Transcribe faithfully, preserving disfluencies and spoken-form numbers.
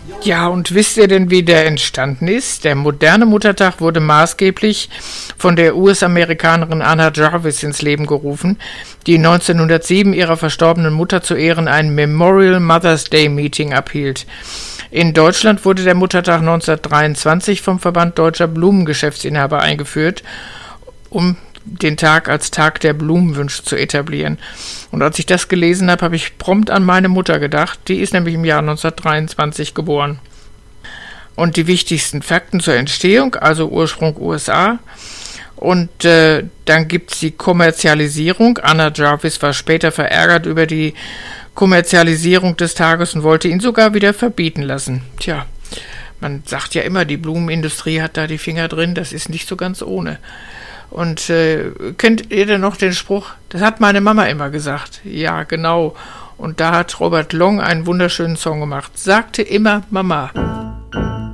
Ja, und wisst ihr denn, wie der entstanden ist? Der moderne Muttertag wurde maßgeblich von der U S-Amerikanerin Anna Jarvis ins Leben gerufen, die neunzehnhundertsieben ihrer verstorbenen Mutter zu Ehren ein Memorial Mother's Day Meeting abhielt. In Deutschland wurde der Muttertag neunzehnhundertdreiundzwanzig vom Verband Deutscher Blumengeschäftsinhaber eingeführt, um den Tag als Tag der Blumenwünsche zu etablieren. Und als ich das gelesen habe, habe ich prompt an meine Mutter gedacht. Die ist nämlich im Jahr neunzehnhundertdreiundzwanzig geboren. Und die wichtigsten Fakten zur Entstehung, also Ursprung U S A. Und äh, dann gibt es die Kommerzialisierung. Anna Jarvis war später verärgert über die Kommerzialisierung des Tages und wollte ihn sogar wieder verbieten lassen. Tja, man sagt ja immer, die Blumenindustrie hat da die Finger drin. Das ist nicht so ganz ohne. Und äh, kennt ihr denn noch den Spruch? Das hat meine Mama immer gesagt. Ja, genau. Und da hat Robert Long einen wunderschönen Song gemacht. Sagte immer Mama.